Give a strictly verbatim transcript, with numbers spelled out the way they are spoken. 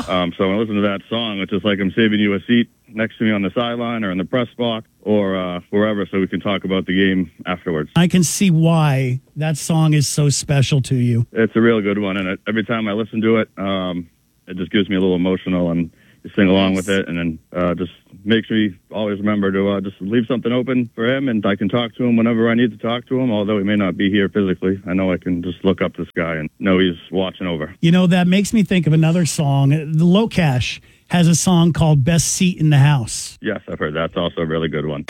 Um, so when I listen to that song, it's just like I'm saving you a seat next to me on the sideline or in the press box or uh, wherever so we can talk about the game afterwards. I can see why that song is so special to you. It's a real good one, and it, every time I listen to it, um, it just gives me a little emotional and you sing along with it, and then uh, just makes me always remember to uh, just leave something open for him, and I can talk to him whenever I need to talk to him, although he may not be here physically. I know I can just look up this guy and know he's watching over. You know, that makes me think of another song. The Locash has a song called Best Seat in the House. Yes, I've heard that's also a really good one.